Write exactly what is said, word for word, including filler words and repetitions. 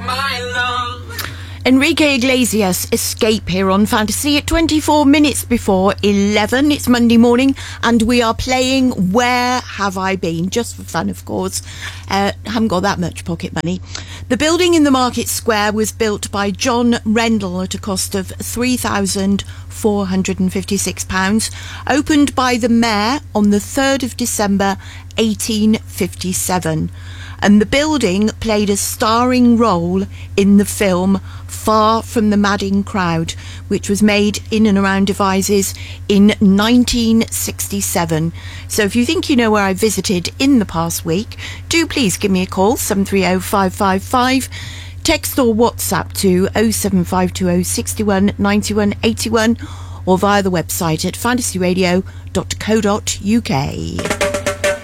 my love. Enrique Iglesias, Escape, here on Fantasy at twenty-four minutes before eleven. It's Monday morning and we are playing Where Have I Been? Just for fun, of course. Uh, haven't got that much pocket money. The building in the Market Square was built by John Rendell at a cost of three thousand four hundred fifty-six pounds. Opened by the Mayor on the third of December eighteen fifty-seven. And the building played a starring role in the film Far From the Madding Crowd, which was made in and around Devizes in nineteen sixty-seven. So if you think you know where I visited in the past week, do please give me a call, seven three zero five five five. Text or WhatsApp to oh seven five two oh six one nine one eight one or via the website at fantasy radio dot co dot uk.